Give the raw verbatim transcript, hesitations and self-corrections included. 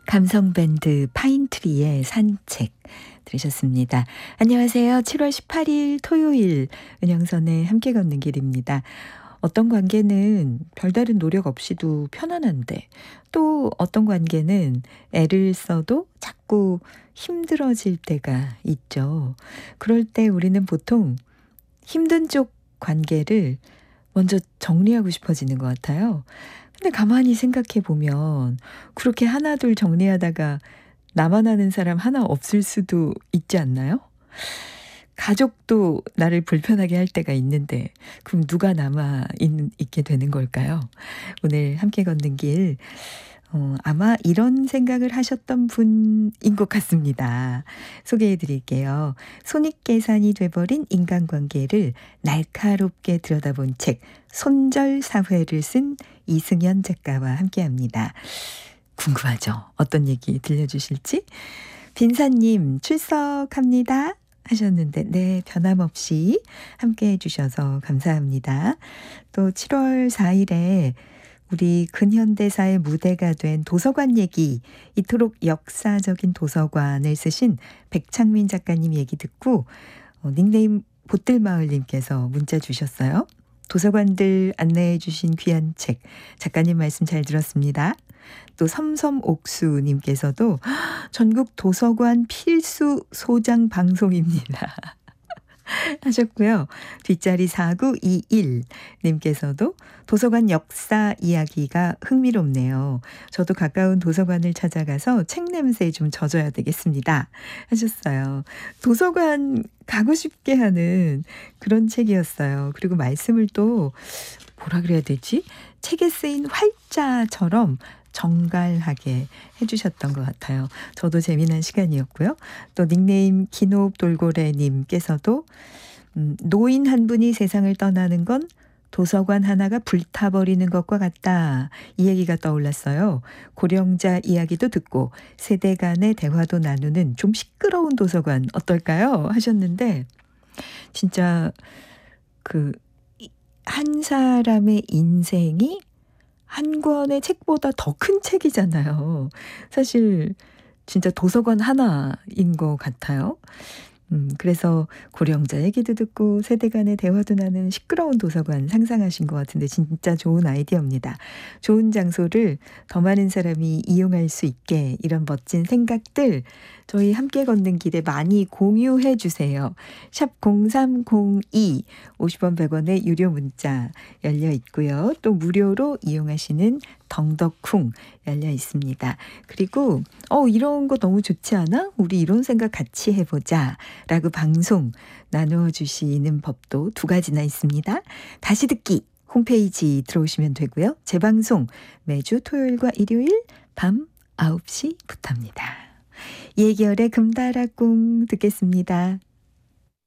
감성밴드 파인트리의 산책 들으셨습니다. 안녕하세요. 칠월 십팔일 토요일 은영선의 함께 걷는 길입니다. 어떤 관계는 별다른 노력 없이도 편안한데 또 어떤 관계는 애를 써도 자꾸 힘들어질 때가 있죠. 그럴 때 우리는 보통 힘든 쪽 관계를 먼저 정리하고 싶어지는 것 같아요. 근데 가만히 생각해 보면 그렇게 하나둘 정리하다가 나만 아는 사람 하나 없을 수도 있지 않나요? 가족도 나를 불편하게 할 때가 있는데 그럼 누가 남아 있, 있게 되는 걸까요? 오늘 함께 걷는 길 어, 아마 이런 생각을 하셨던 분인 것 같습니다. 소개해 드릴게요. 손익계산이 돼버린 인간관계를 날카롭게 들여다본 책 손절사회를 쓴 이승연 작가와 함께합니다. 궁금하죠? 어떤 얘기 들려주실지? 빈사님 출석합니다 하셨는데 네, 변함없이 함께해 주셔서 감사합니다. 또 칠월 사일에 우리 근현대사의 무대가 된 도서관 얘기, 이토록 역사적인 도서관을 쓰신 백창민 작가님 얘기 듣고 어, 닉네임 보뜰마을님께서 문자 주셨어요. 도서관들 안내해 주신 귀한 책, 작가님 말씀 잘 들었습니다. 또 섬섬옥수님께서도 전국 도서관 필수 소장 방송입니다. 하셨고요. 뒷자리 사구이일님께서도 도서관 역사 이야기가 흥미롭네요. 저도 가까운 도서관을 찾아가서 책 냄새에 좀 젖어야 되겠습니다. 하셨어요. 도서관 가고 싶게 하는 그런 책이었어요. 그리고 말씀을 또 뭐라 그래야 되지? 책에 쓰인 활자처럼 정갈하게 해주셨던 것 같아요. 저도 재미난 시간이었고요. 또 닉네임 기노돌고래님께서도 음, 노인 한 분이 세상을 떠나는 건 도서관 하나가 불타버리는 것과 같다. 이 얘기가 떠올랐어요. 고령자 이야기도 듣고 세대 간의 대화도 나누는 좀 시끄러운 도서관 어떨까요? 하셨는데 진짜 그 한 사람의 인생이 한 권의 책보다 더 큰 책이잖아요. 사실 진짜 도서관 하나인 것 같아요. 음, 그래서 고령자 얘기도 듣고 세대 간의 대화도 나는 시끄러운 도서관 상상하신 것 같은데 진짜 좋은 아이디어입니다. 좋은 장소를 더 많은 사람이 이용할 수 있게 이런 멋진 생각들 저희 함께 걷는 길에 많이 공유해 주세요. 샵 공삼공이 오십 원 백 원의 유료 문자 열려 있고요. 또 무료로 이용하시는 덩덕쿵 열려 있습니다. 그리고 어 이런 거 너무 좋지 않아? 우리 이런 생각 같이 해보자 라고 방송 나누어주시는 법도 두 가지나 있습니다. 다시 듣기 홈페이지 들어오시면 되고요. 재방송 매주 토요일과 일요일 밤 아홉 시부터입니다. 예결의 금다라꿍 듣겠습니다.